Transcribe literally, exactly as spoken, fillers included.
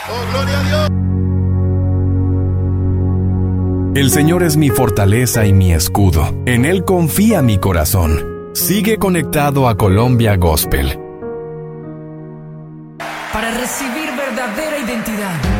Oh, gloria a Dios. El Señor es mi fortaleza y mi escudo. En Él confía mi corazón. Sigue conectado a Colombia Gospel. Para recibir verdadera identidad,